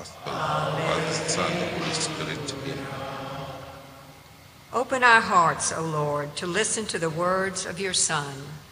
gospel. Father, Son, Holy Spirit. Amen. Open our hearts, O Lord, to listen to the words of your Son.